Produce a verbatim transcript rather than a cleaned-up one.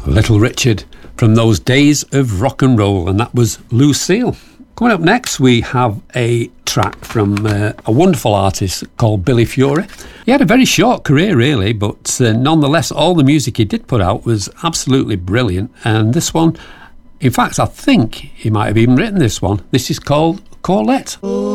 Little Richard from those days of rock and roll, and that was Lucille. Coming up next, we have a track from uh, a wonderful artist called Billy Fury. He had a very short career, really, but uh, nonetheless, all the music he did put out was absolutely brilliant. And this one, in fact, I think he might have even written this one. This is called Colette.